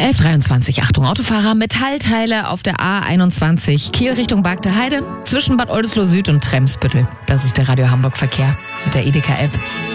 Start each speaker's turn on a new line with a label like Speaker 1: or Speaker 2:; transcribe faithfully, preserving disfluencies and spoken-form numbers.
Speaker 1: elf Uhr dreiundzwanzig, Achtung, Autofahrer, Metallteile auf der A einundzwanzig, Kiel Richtung Bagde Heide, zwischen Bad Oldesloe Süd und Tremsbüttel. Das ist der Radio Hamburg Verkehr mit der Edeka-App.